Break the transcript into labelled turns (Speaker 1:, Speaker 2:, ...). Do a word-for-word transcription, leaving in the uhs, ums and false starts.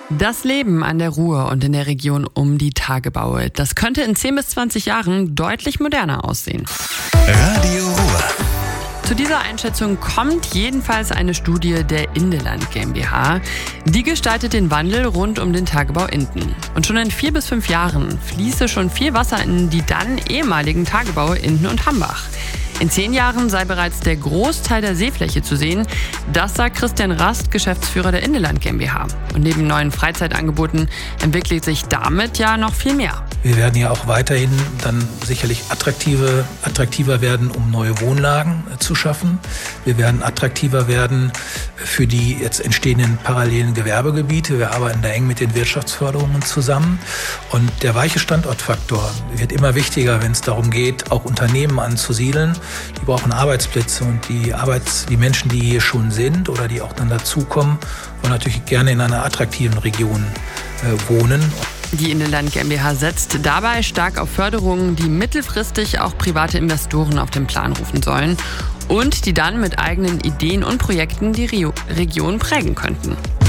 Speaker 1: Das Leben an der Ruhr und in der Region um die Tagebaue, das könnte in zehn bis zwanzig Jahren deutlich moderner aussehen.
Speaker 2: Radio Ruhr.
Speaker 1: Zu dieser Einschätzung kommt jedenfalls eine Studie der Indeland GmbH. Die gestaltet den Wandel rund um den Tagebau Inden. Und schon in vier bis fünf Jahren fließe schon viel Wasser in die dann ehemaligen Tagebaue Inden und Hambach. In zehn Jahren sei bereits der Großteil der Seefläche zu sehen. Das sagt Christian Rast, Geschäftsführer der Indeland GmbH. Und neben neuen Freizeitangeboten entwickelt sich damit ja noch viel mehr.
Speaker 3: Wir werden ja auch weiterhin dann sicherlich attraktive, attraktiver werden, um neue Wohnlagen zu schaffen. Wir werden attraktiver werden für die jetzt entstehenden parallelen Gewerbegebiete. Wir arbeiten da eng mit den Wirtschaftsförderungen zusammen. Und der weiche Standortfaktor wird immer wichtiger, wenn es darum geht, auch Unternehmen anzusiedeln. Die brauchen Arbeitsplätze und die Arbeits-, die Menschen, die hier schon sind oder die auch dann dazukommen, wollen natürlich gerne in einer attraktiven Region äh, wohnen.
Speaker 1: Die Indeland GmbH setzt dabei stark auf Förderungen, die mittelfristig auch private Investoren auf den Plan rufen sollen und die dann mit eigenen Ideen und Projekten die Region prägen könnten.